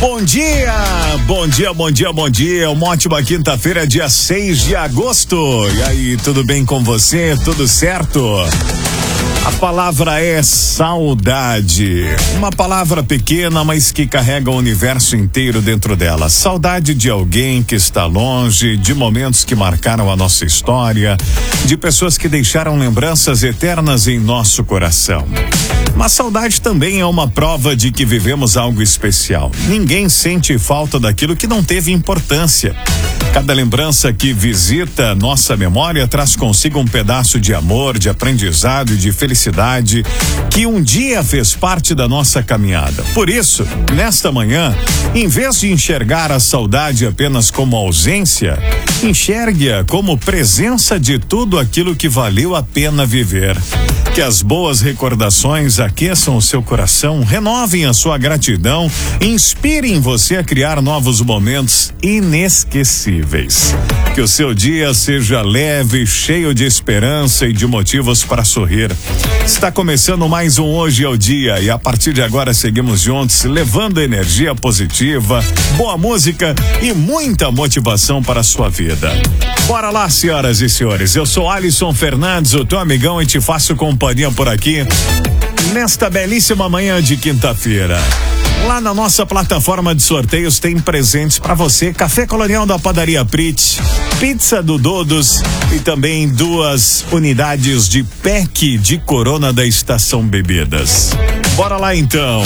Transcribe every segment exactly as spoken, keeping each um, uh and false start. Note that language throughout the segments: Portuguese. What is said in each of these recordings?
Bom dia, bom dia, bom dia, bom dia. Uma ótima quinta-feira, dia seis de agosto. E aí, tudo bem com você? Tudo certo? A palavra é saudade. Uma palavra pequena, mas que carrega o universo inteiro dentro dela. Saudade de alguém que está longe, de momentos que marcaram a nossa história, de pessoas que deixaram lembranças eternas em nosso coração. Mas saudade também é uma prova de que vivemos algo especial. Ninguém sente falta daquilo que não teve importância. Cada lembrança que visita nossa memória traz consigo um pedaço de amor, de aprendizado e de felicidade que um dia fez parte da nossa caminhada. Por isso, nesta manhã, em vez de enxergar a saudade apenas como ausência, enxergue-a como presença de tudo aquilo que valeu a pena viver. Que as boas recordações aqueçam o seu coração, renovem a sua gratidão, inspirem você a criar novos momentos inesquecíveis. Que o seu dia seja leve, cheio de esperança e de motivos para sorrir. Está começando mais um Hoje é o Dia e a partir de agora seguimos juntos, levando energia positiva, boa música e muita motivação para a sua vida. Bora lá, senhoras e senhores, eu sou Alisson Fernandes, o teu amigão, e te faço companhia por aqui nesta belíssima manhã de quinta-feira. Lá na nossa plataforma de sorteios tem presentes para você: café colonial da Padaria Prit, pizza do Dodos e também duas unidades de pack de Corona da Estação Bebidas. Bora lá então.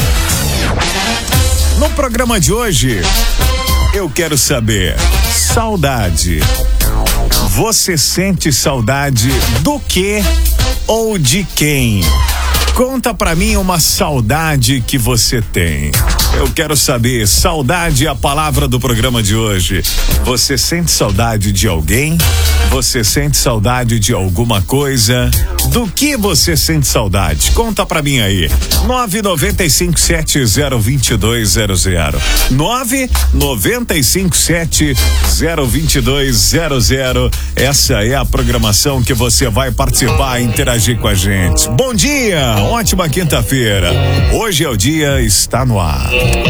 No programa de hoje, eu quero saber: saudade. Você sente saudade do quê ou de quem? Conta pra mim uma saudade que você tem. Eu quero saber, saudade é a palavra do programa de hoje. Você sente saudade de alguém? Você sente saudade de alguma coisa? Do que você sente saudade? Conta pra mim aí. nove nove cinco sete zero dois dois zero zero. nove nove cinco sete zero dois dois zero zero. Essa é a programação que você vai participar e interagir com a gente. Bom dia, ótima quinta-feira. Hoje é o dia, está no ar.